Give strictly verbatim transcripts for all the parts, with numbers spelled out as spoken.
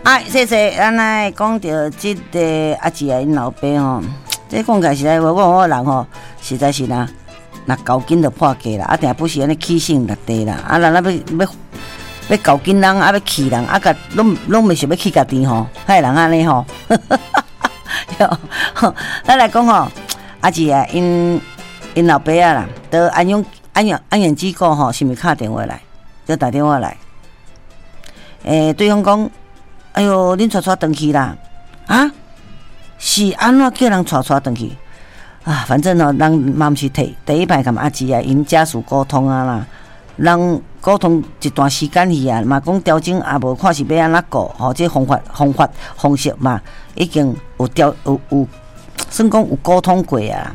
啊，谢谢，咱来讲到即个阿姊啊，因老爸吼，这讲起来实在，我讲我人吼，实在是啦，那搞紧就破价啦，啊，定不是安尼起性落地啦，啊，人啊要要要搞紧人，啊要气人，啊甲拢拢袂想要气家己吼，害人安尼吼，咱来讲吼，阿姊啊，因因老爸啊啦，都安永安永安永机构吼，是毋是敲电话来，就打电话来，诶、欸，对方讲。哎哟，恁带带回去啦！啊，是安怎叫人带带回去？啊，反正哦，人嘛毋是第第一摆甲阿姊啊，因家属沟通啊啦，人沟通一段时间去啊，嘛讲调整也无看是要安怎过，吼、哦，这方法方法方式嘛，已经有调有有，算讲有沟通过啊。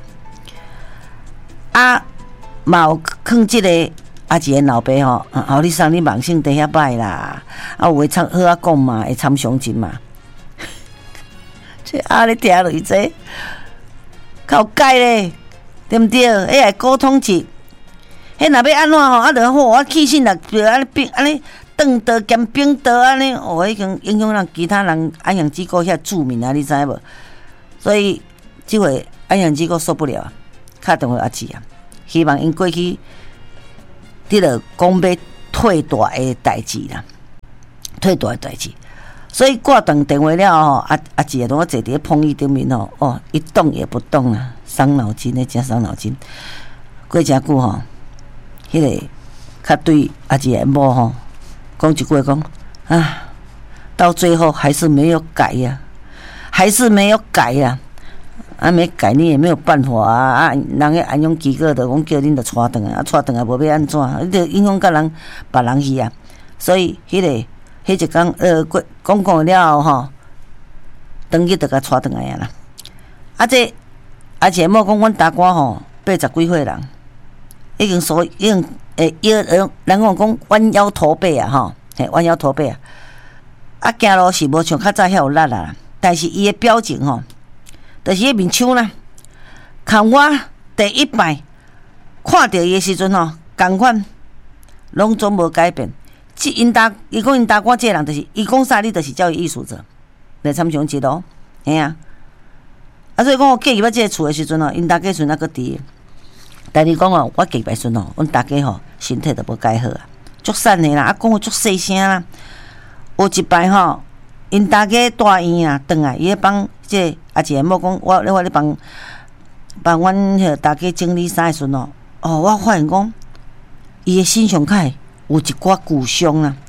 啊，嘛有囥即个。阿姊的老爸吼，后日送你忘性第遐摆啦，啊有话参好啊讲嘛，会参详真嘛。这啊你听落去这，较有解咧，对毋对？迄个沟通值，迄若要安怎吼，啊著好，我气性啦，就安尼冰安尼顿刀兼冰刀安尼，哦，已经影响人其他人安养机构遐住民啊，你知无？所以即回安养机构受不了，敲电话阿姊啊，希望因过去。伫落讲要退大的代志啦，退大的代志，所以挂断电话了吼，阿阿姊同我坐伫碰椅顶面吼，哦，一动也不动啊，伤脑筋的，真伤脑筋。过真久吼，迄、那个较对阿姊的某吼，讲一句讲啊，到最后还是没有改呀、啊，还是没有改呀、啊。啊，没改你也没有办法啊！啊，人个安养机构的讲叫恁着带转来，啊，带转来无要安怎？你着影响到人别人去啊！所以迄、那个迄一讲呃，讲讲了后吼，当日着甲带转来啊啦！啊，这而且莫讲阮大官吼，八十几岁人，已经所已经诶，腰人人讲讲弯腰驼背啊吼，嘿，弯腰驼背啊！啊，行路是无像较早遐有力啦，但是伊诶表情吼。就是迄面腔啦，看我第一摆看到伊的时阵吼，共款拢总无改变。即因大，伊讲因大官这个人，就是伊讲啥，你就是叫伊艺术者来参详一咯，嘿啊。啊，所以讲我嫁入要这个厝的时阵吼，因大家阵那个伫，但是讲哦，我嫁入时阵吼，阮大家吼身体都无改好啊，足瘦的啦，啊讲话足细声啦。有一摆吼，因大家大院啊，转来伊咧帮这。阿姊某讲，我我咧帮帮阮迄大家整理衫的时阵哦，哦，我发现讲，伊的身上开有一寡旧伤啦。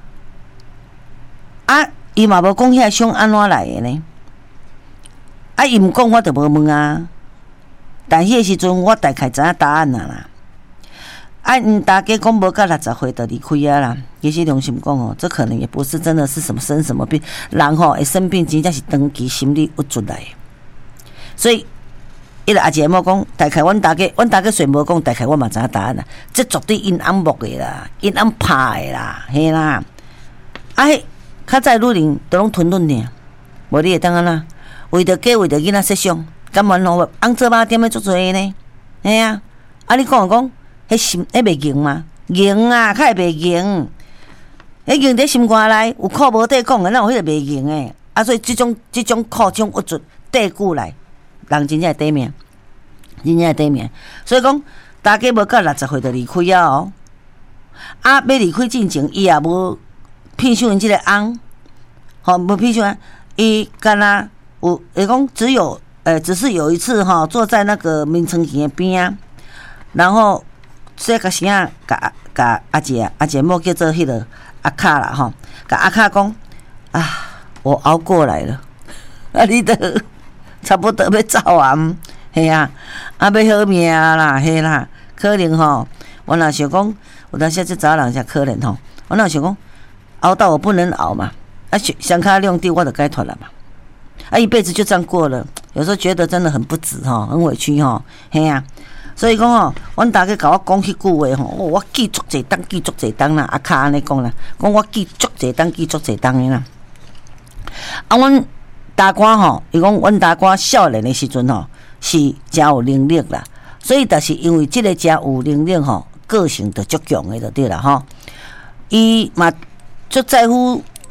啊，伊嘛无讲遐伤安怎来的呢？啊，伊毋讲我就无问啊。但迄个时阵我大概知影答案啦啦。啊，因大家讲无到六十岁就离开啊啦。其实良心讲哦，这可能也不是真的是什么生什么病，人吼会生病，真正是长期心理郁出来。所以，伊个阿姊某讲，大概阮大家，阮大家虽无讲，大概我嘛知影答案啦。这绝对因暗木的啦，因暗拍的啦，嘿啦。啊，迄较早女人都拢吞吞尔，无你会当安那？为着家，为着囡仔设想，甘愿咯，红做肉点的足侪呢？嘿啊，啊你讲讲。迄心迄袂硬吗？硬啊，较会袂硬。迄硬伫心肝内，有苦无底讲诶，哪有迄个袂硬诶？啊，所以即种即种苦，即种郁卒缀久来，人真正会短命，真正会短命。所以讲，大家无到六十岁就离开啊哦。啊，要离开进前，伊也无骗上因即个翁，吼无骗上，伊干若有，会讲只有，呃，只是有一次哈，坐在那个眠床前诶边啊，然后。所以，个时啊，甲甲阿姐阿姐某叫做迄个阿卡啦吼，甲阿卡讲啊，我熬过来了，啊，你都差不多要走啊，嘿啊，啊要好命啦，嘿啦，可能吼，我若想讲，有当时这查人才可能吼，我若想讲，熬到我不能熬嘛，啊，想卡亮地我就该脱了嘛，啊，一辈子就这样过了，有时候觉得真的很不值吼，很委屈吼，嘿啊。所以讲吼，阮大家甲我讲迄句话吼，我记足侪当，记足侪当啦。阿卡安尼讲啦，讲我记足侪当，记足侪当的啦。啊，阮大官吼，伊讲阮大官少年的时阵吼，是真有能力啦。所以，就是因为即个真有能力吼，个性就足强的就对啦吼。伊嘛足在乎别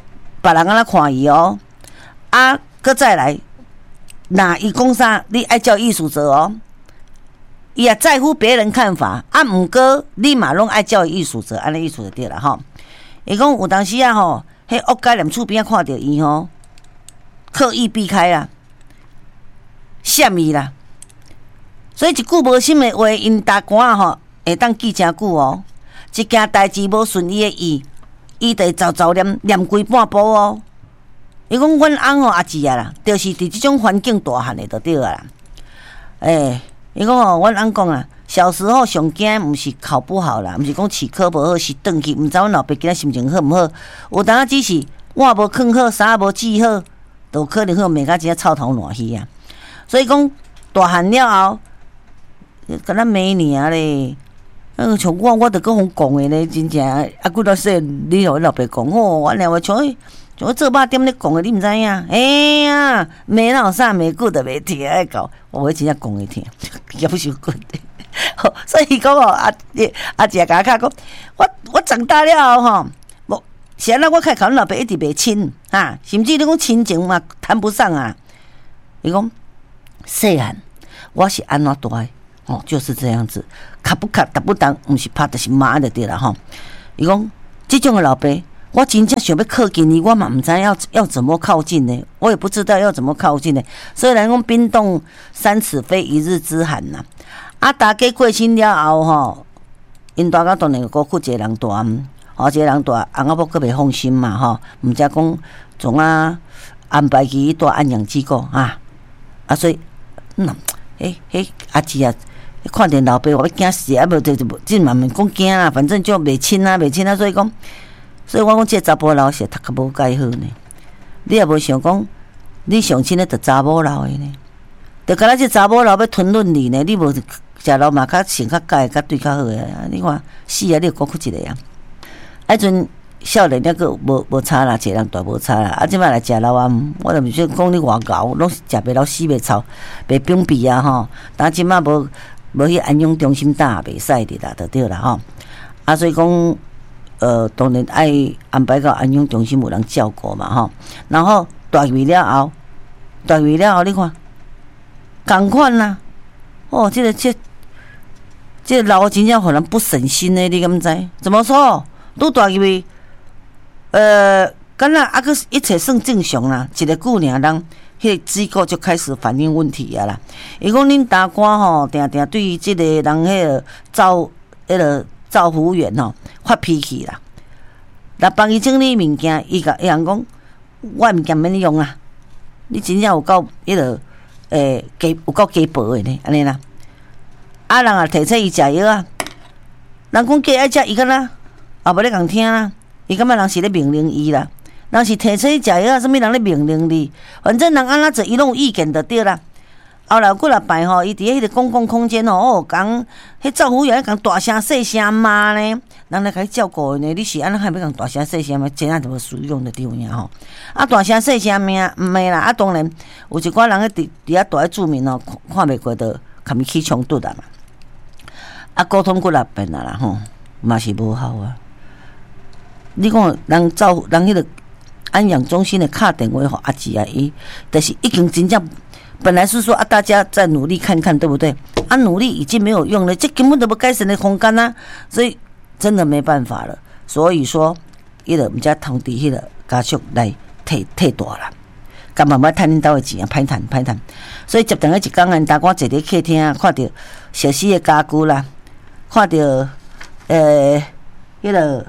别人安怎看伊哦，啊，搁再来，那伊讲啥，你爱照艺术者哦。伊也在乎别人看法，啊，毋过你嘛拢爱照艺术者，安尼意思就对啦吼。伊讲有当时啊吼，迄恶街连厝边仔看着伊吼，刻意避开啦，闪伊啦。所以一句无心的话，因大官啊吼，会当记诚久哦。一件代志无顺伊的意，伊就会早早念念规半步哦。伊讲阮翁吼阿姊啊啦，就是伫即种环境大汉的就对啊啦。诶。伊讲哦，阮翁讲啊，小时候上惊毋是考不好啦，毋是讲齿科无好，是转去，毋知阮老爸今仔心情好毋好。有当啊只是碗无囥好，衫无系好，都可能会骂甲真臭头烂鱼啊。所以讲大汉了后，敢若骂尔咧。嗯，像我，我着搁互讲诶咧，真正啊，几多岁你互阮老爸讲吼，我俩话像像做肉点咧讲诶，你毋知影？哎呀，骂哪有啥骂久着袂听爱搞，我真正讲会听。也不是good，所以讲哦，阿阿姐甲我讲，我我长大了后吼，无是安那我开口，阮老爸一直袂亲哈，甚至你讲亲情嘛谈不上啊。伊讲细汉我是安怎大的哦，就是这样子，卡不卡打不当，毋是拍就是骂就对啦吼。伊讲这种的老爸，我真正想要靠近伊，我嘛毋知要要怎么靠近呢？我也不知道要怎么靠近呢。虽然讲冰冻三尺非一日之寒呐，啊，大家过身了后吼，因大家当然搁负一个人大，哦，一个人大，翁仔某搁袂放心嘛吼，毋则讲总啊安排去大安养机构啊，啊，所以嗯，迄迄阿姊啊。看见老爸，我要惊死啊！无就就即慢慢讲惊啦，反正就袂亲啊，袂亲啊，所以讲，所以我讲这查甫老是读较无介好呢。你也无想讲，你上亲的着查某老的呢，着敢若这查某老要吞论你呢？你无食老嘛较性较介较对较好诶，你看死啊！你又讲出一个啊！迄阵少年那个无无差啦，一个人大无差啦。啊，即摆来食老暗，我就毋想讲你偌敖，拢是食袂老死袂臭，袂冰皮啊吼。但即摆无。无去安养中心打也袂使的啦，就对啦吼。啊，所以讲，呃，当然爱安排到安养中心有人照顾嘛吼。然后大位了后，大位了后，你看，共款啦。哦，这个这，这个老真正互人不省心的，你敢知？怎么说？拄大位，呃，敢若啊个一切算正常啦，一个久尔人。迄个机构就开始反映问题啊啦！伊讲恁大官吼，定定对即个人迄个造迄个造福员吼发脾气啦。若帮伊整理物件，伊甲伊人讲，我物件免用啊！你真正有够迄个诶，鸡有够鸡婆诶呢，安尼啦。啊，人也提出伊食药啊，人讲鸡爱食，伊敢若也无咧共听啦，伊感觉人是咧命令伊啦。人是提出去食药啊，什物人咧命令你？反正人安怎做，伊拢有意见就对啦。后来过来摆吼，伊伫迄个公共空间吼，哦，讲迄照服务员讲大声细声骂呢，人来甲伊照顾呢，你是安怎还要讲大声细声骂？真正就无使用的对呀吼。啊，大声细声骂毋骂啦，啊，当然有一寡人伫伫遐大咧注明吼，看袂过就含伊起冲突啦嘛。啊，沟通过来变啦啦吼，嘛是无效啊。你讲人照人迄个。安养中心的打电话给阿姊啊，伊就是已经真正本来是说啊，大家再努力看看，对不对？啊，努力已经没有用了，这根本都不改善的空间啊，所以真的没办法了。所以说，伊个毋则通知迄个家属来退退大啦，干嘛要趁恁兜的钱啊？歹趁歹趁。所以接等个一工，人大官坐伫客厅，看到熟悉的家具啦，看到呃，迄个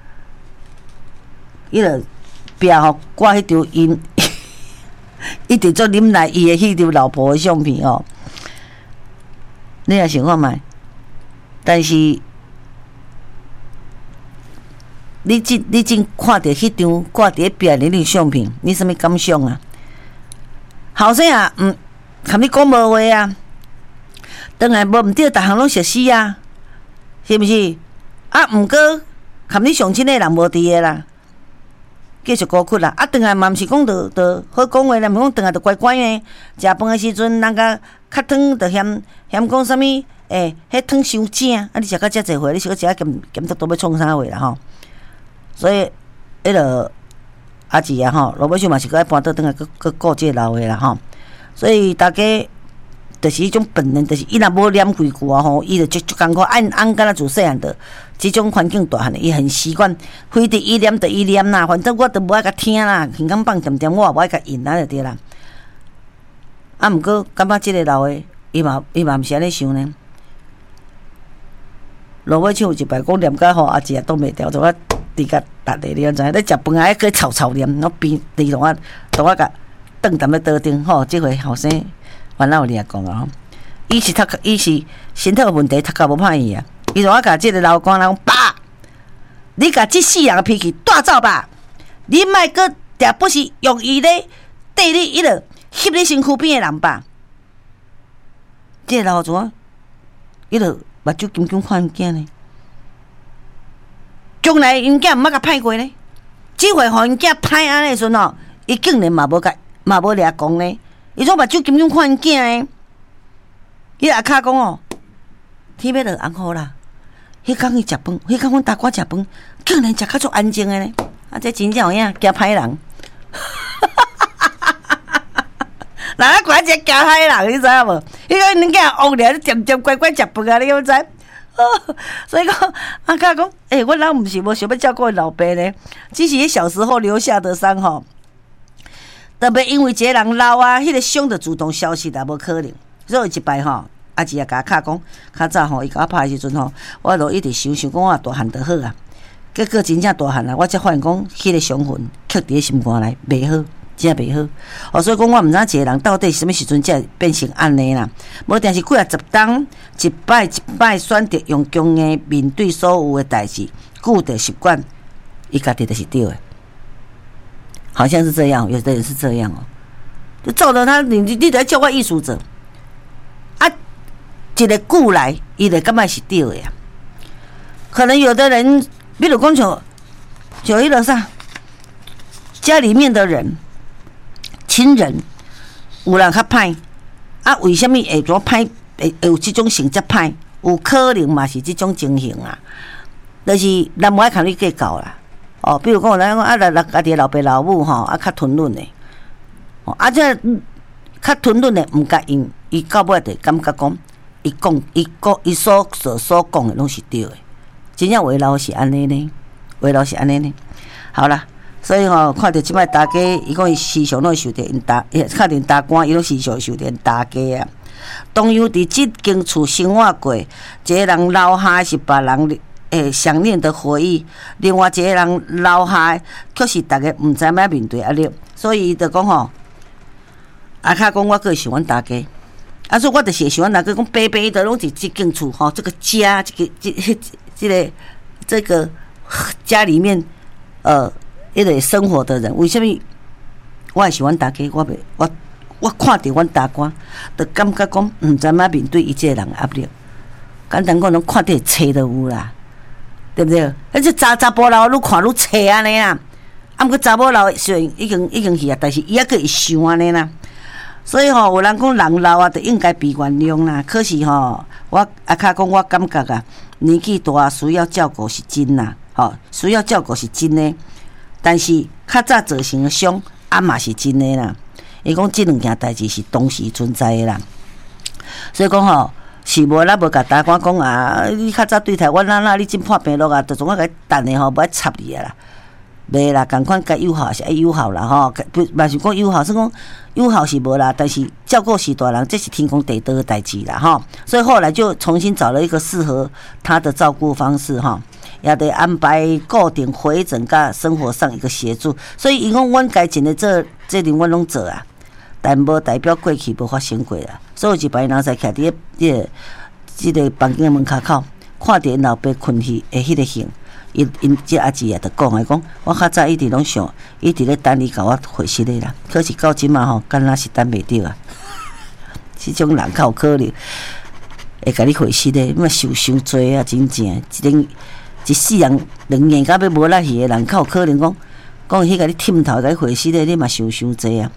迄个。壁吼挂迄张因一直做啉来伊的迄张老婆的相片哦，你也想看觅？但是你真你真看到迄张挂伫壁的迄张相片，你什么感想啊？后生啊，嗯，含你讲无话啊，当然无毋对，逐项拢熟悉啊，是毋是？啊，毋过含你相亲的人无伫个啦。继续孤屈啦，啊，转来嘛毋是讲着着好讲话啦，毋讲转来着乖乖诶。食饭诶时阵，人家较汤着嫌嫌讲啥物？诶，迄汤伤正，啊，你食到遮济回，你是个食咸咸得多要创啥话啦吼？所以，迄个阿姊啊吼，罗尾秀嘛是该搬倒转来，搁搁顾这老的啦吼。所以大家就是迄种本能，就是伊若无念几句啊吼，伊就足足艰苦。按按敢若自细汉的，即种环境大汉的，伊很习惯，非得伊念就伊念啦，反正我都无爱甲听啦，耳根放点点，我也无爱甲应啊就对啦。啊，毋过感觉即个老的，伊嘛伊嘛毋是安尼想呢。罗尾秀有一摆讲念甲吼，阿姊也挡袂掉，就我伫甲逐个你安知？咧食饭啊，去吵吵念，我边伫同我同我甲顿踮咧桌顶吼，即回后生烦恼你也讲啊吼，伊是读伊是身体有问题，读甲无歹伊啊。伊同我甲即个老公讲，爸，你甲即世人的脾气带走吧，你莫搁定不是用伊咧缀你伊落翕你身躯边的人吧。即个老怎啊？伊落目睭金金看因囝呢，将来因囝毋捌甲歹过呢。即回互因囝歹安尼的时阵吼，伊竟然嘛无甲嘛无掠讲呢。伊种目睭金金看因囝呢，伊阿卡讲哦，天要落红雨啦。迄工伊食饭，迄工阮大哥食饭，竟然食较足安静的呢。啊，这真正有影惊歹人。人啊，管一个惊歹人，你知影无？迄个恁囝恶咧，渐渐乖乖食饭啊，你敢知？哦，所以讲阿卡讲，诶、欸，我老毋是无想要照顾老爸呢，只是小时候留下的伤吼。特别因为一个人老啊，迄、那个伤就自动消失啦，无可能。所以有一摆吼，阿姊也甲卡讲，较早吼，伊甲我拍的时阵吼，我就一直想想讲，我大汉就好啊。结果真正大汉啊，我才发现讲，迄、那个伤痕刻伫心肝内，袂好，真袂好。哦，所以讲我毋知一个人到底是什么时阵才变成安尼啦。无定是几啊十当，一摆一摆选择用强硬面对所有的代志，固定习惯，伊家己就是对的。好像是这样，有的人是这样哦，就照着他，你你你得叫我艺术者啊，一个故来，伊就感觉是对的呀。可能有的人，比如讲像像迄个啥，家里面的人、亲人，有人较歹，啊，为什么会怎歹？会有这种性质歹？有可能嘛是这种情形啊，就是咱无爱看你计较啦。哦，比如讲，咱讲啊，咱咱家己老爸老母吼，啊，较吞润的，哦，啊，这较吞润的，毋甲因，伊到尾就感觉讲，伊讲，伊讲，伊所所所讲的拢是对的，真正话老是安尼呢，话老是安尼呢。好啦，所以吼、哦，看到即摆大家，伊讲伊时常拢受着因大，确定大官，伊拢时常受着因大家啊。同样伫即间厝生活过，一个人留下是别人诶，想念的回忆，另外一个人留下，却是大家毋知影面对压力，所以就讲吼，阿卡讲我个喜欢大家，啊，所以我就是喜欢大家讲，白白的拢是这间厝吼，这个家，这个这这个这个家里面，呃，一个生活的人，为什么我也喜欢大家？我袂我我看到阮大官，就感觉讲毋知影面对伊这个人压力，简单讲，拢看到册都有啦。对不对？而且查查甫人愈看愈切安尼啦，啊，毋过查某人虽然已经已经去啊，但是伊还阁会想安尼啦。所以吼、哦，有人讲人老啊，就应该被原谅啦。可是吼、哦，我阿卡讲，我感觉啊，年纪大需要照顾是真啦，吼、哦，需要照顾是真的。但是较早造成的伤，啊嘛是真的啦。伊讲即两件代志是同时存在的啦。所以讲吼、哦。是无咱无甲大官讲啊！你较早对台湾哪哪你真破病落啊，就总我甲你等的吼，无爱插你啊啦，袂啦，共款该友好是爱友好啦吼，不嘛是讲友好，是讲友好是无啦，但是照顾是大人，这是天公地道的代志啦吼。所以后来就重新找了一个适合他的照顾方式哈，也得安排固定回诊甲生活上一个协助。所以伊讲阮该尽的这这点阮拢做啊。但无代表过去无发生过啦，所以有一摆人在徛伫迄个即个房间门口口，看到因老爸困去的迄个形，因因即阿姊也着讲诶，讲我较早一直拢想，一直咧等你甲我回息的啦，可是到即嘛吼，敢若是等袂着啊。即种人较有可能会甲你回息的，因为受伤济啊，真正一定一世人两眼甲要无力去的人，较有可能讲讲迄个你忝头甲你回息的，你嘛受伤济啊。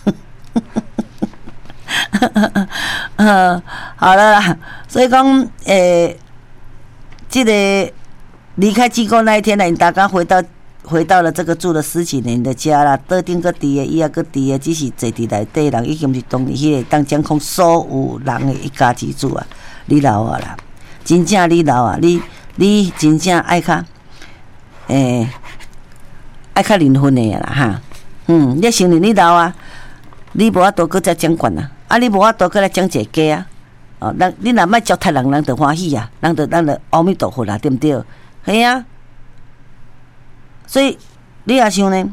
呃，好了啦，所以讲，诶、欸，这个离开机构那一天呢，大家回到回到了这个住了十几年的家啦，桌顶个伫个，伊也个伫个，只是坐伫内底人已经是当迄个当掌控所有人的一家之主啊！你老啊啦，真正你老啊，你你真正爱较诶，爱较灵魂的啦哈。嗯，你承认你老啊，你无法度搁再掌管啊，啊你无法度搁来掌一个家啊。哦，人你若莫糟蹋人，人就欢喜啊，人就咱就阿弥陀佛啦，对不对？系啊。所以你也想呢？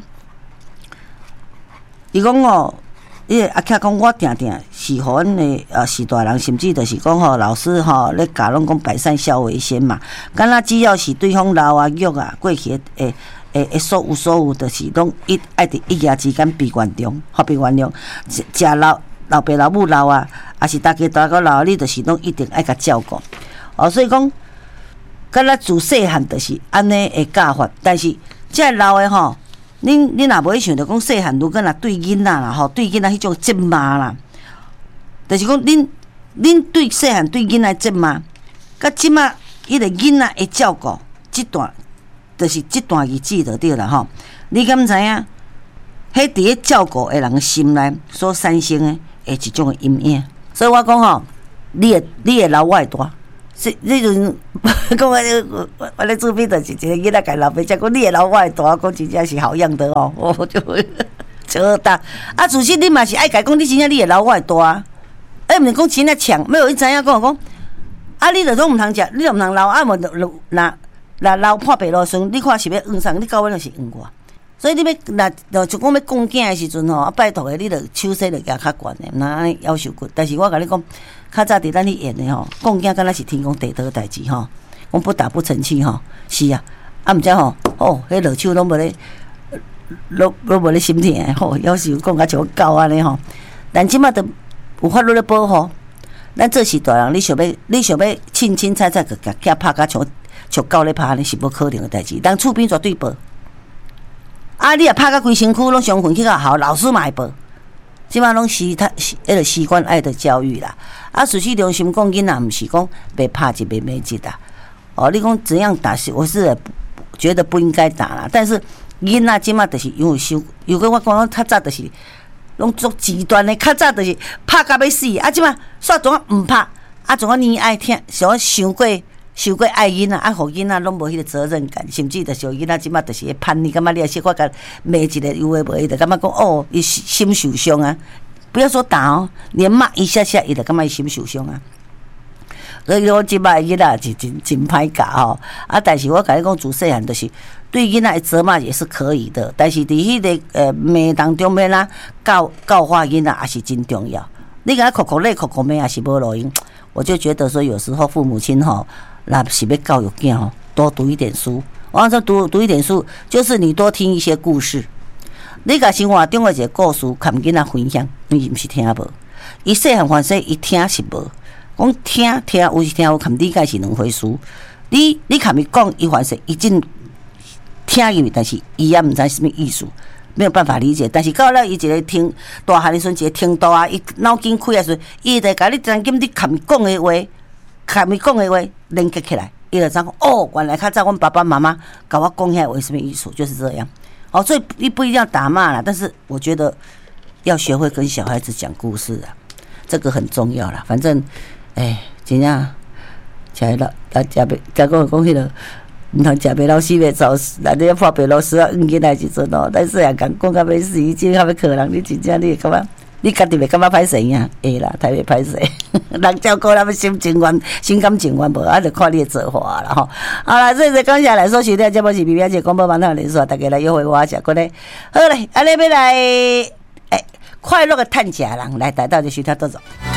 伊讲哦，伊阿徛讲我定定是互阮的呃是大人，甚至就是讲吼老师吼咧教拢讲百善孝为先嘛。敢若只要是对方老啊、育啊、过去诶诶诶所有所有，就是拢一爱伫一家之间被原谅，互被原谅。食老老爸老母老啊，也是大家大个老，你就是拢一定爱甲照顾。哦，所以讲，敢若自细汉就是安尼的教法，但是。这老的吼，恁恁若无去想着讲细汉，如果若对囡仔啦吼，对囡仔迄种责骂啦，就是讲恁恁对细汉对囡仔责骂，甲即马迄个囡仔的照顾，即段就是即段日子就对啦吼。你敢知影？迄伫咧照顾的人心内所产生的诶一种阴影，所以我讲吼，你会你会老我会大。是那阵讲我我我咧做兵就是一个囡仔甲老爸讲，讲你的老我的大，讲真正是好样的哦，我就就当啊，自信你嘛是爱甲讲，你真正你的老我的大，哎，毋是讲真正强，没有伊知影讲讲，啊，你著拢毋通食，你著毋通老啊，无若若老破白露霜，你看是要黄送，你到尾就是黄我。所以你要若就讲要讲囝的时阵吼，啊拜托的，你著手势著举较悬的，毋通安尼要求骨。但是我甲你讲，较早伫咱咧演的吼，讲囝敢若是天公地道的代志吼，讲不打不成器吼，是啊，啊毋知吼，哦，迄落手拢无咧，拢拢无咧心疼的吼，有时讲甲像狗安尼吼。但即马著有法律咧保护，咱做是大人，你想要你想要清清彩彩甲囝拍甲像像狗咧拍安尼是无可能的代志，人厝边绝对保。啊！你也拍到规身躯拢伤痕去较好，老师嘛会报。即摆拢习他迄个习惯爱的教育啦。啊，事实良心讲，囡仔毋是讲被拍一被没一啦。哦，你讲怎样打是，我是觉得不应该打啦。但是囡仔即摆就是因为受，如果我讲较早就是拢足极端的，较早就是拍甲要死。啊，即摆煞总啊毋拍，啊总啊呢爱听，想想过。受过爱囡仔，啊，互囡仔拢无迄个责任感，甚至就是囡仔即马就是会叛逆，感觉你也小可甲骂一个有诶无伊，就感觉讲哦，伊心受伤啊！不要说打哦，连骂一下下，伊就感觉伊心受伤啊。所以我即马囡仔是真真歹教吼，啊，但是我甲你讲，自细汉就是对囡仔的责骂也是可以的，但是伫迄个呃骂当中面啦，教教化囡仔也是真重要。你甲哭哭咧哭哭骂也是无路用，我就觉得说有时候父母亲吼。那是要教育囝吼，多读一点书。我说读读一点书，就是你多听一些故事。你甲生活中的一个故事，含囡仔分享，伊毋是听无。伊细汉反正伊听是无，讲听听有是听有，含理解是两回事。你你含伊讲，伊反正伊真听入去，但是伊也毋知什么意思，没有办法理解。但是到了伊一个听大汉的时阵，一个听到啊，伊脑筋开的时阵，伊就甲你专心你含伊讲的话。看伊讲的话连接起来，伊就知讲哦，原来较早阮爸爸妈妈甲我讲遐为什么意思，就是这样。哦，所以你不一定要打骂啦，但是我觉得要学会跟小孩子讲故事啊，这个很重要啦。反正，哎，真正食老，咱食白，甲讲讲迄个，毋通食白老死白走，内底破白老死啊，硬起来时阵哦，但是啊，讲讲到要死，真较要可能，你真正你会感觉。你家己袂感觉歹势呀？会啦，太袂歹势。人照顾咱们心情愿、心甘情愿无，啊，就看你的做法啦吼。好啦，这是感谢来收听的节目是 B B 姐广播网台连续，大家来约会我下过来。好嘞，安尼要来诶，快乐的趁食人来带到就收听多少。